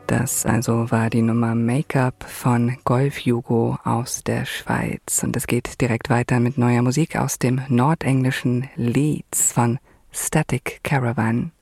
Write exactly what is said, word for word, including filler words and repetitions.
Das also war die Nummer Make-up von Golf Jugo aus der Schweiz. Und es geht direkt weiter mit neuer Musik aus dem nordenglischen Leeds von Static Caravan.